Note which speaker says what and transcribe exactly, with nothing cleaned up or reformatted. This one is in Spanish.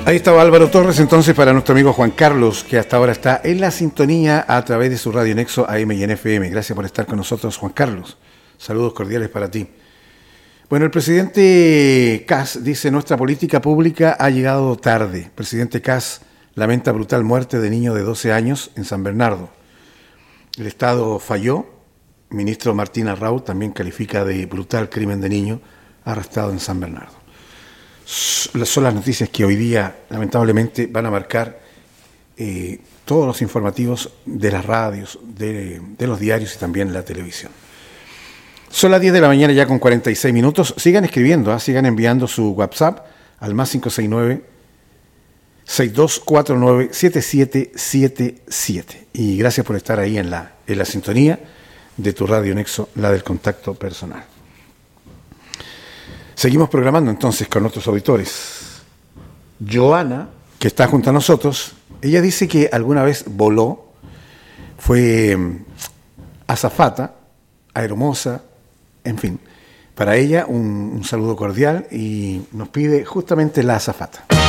Speaker 1: Ahí estaba Álvaro Torres, entonces, para nuestro amigo Juan Carlos, que hasta ahora está en la sintonía a través de su Radio Nexo A M y en F M. Gracias por estar con nosotros, Juan Carlos. Saludos cordiales para ti. Bueno, el presidente Kast dice: nuestra política pública ha llegado tarde. El presidente Kast lamenta brutal muerte de niño de doce años en San Bernardo. El Estado falló. El ministro Martín Arrau también califica de brutal crimen de niño arrestado en San Bernardo. Son las noticias que hoy día, lamentablemente, van a marcar eh, todos los informativos de las radios, de, de los diarios y también la televisión. Son las diez de la mañana ya con cuarenta y seis minutos. Sigan escribiendo, ¿eh? Sigan enviando su WhatsApp al más cinco seis nueve, seis dos cuatro nueve, siete siete siete siete. Y gracias por estar ahí en la, en la sintonía de tu Radio Nexo, la del contacto personal. Seguimos programando entonces con nuestros auditores. Joana, que está junto a nosotros, ella dice que alguna vez voló, fue azafata, aeromoza, en fin. Para ella un, un saludo cordial y nos pide justamente la azafata.